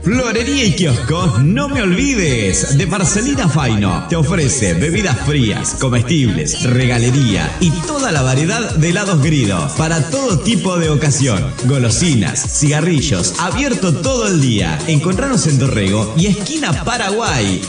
Florería y kioscos, no me olvides, de Marcelina Faino. Te ofrece bebidas frías, comestibles, regalería y toda la variedad de helados Grido para todo tipo de ocasión. Golosinas, cigarrillos, abierto todo el día. Encontranos en Dorrego y esquina Paraguay.